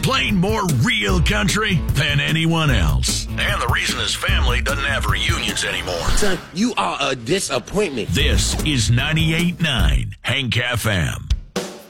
playing more real country than anyone else. And the reason his family doesn't have reunions anymore. Son, you are a disappointment. This is 98.9 Hank FM.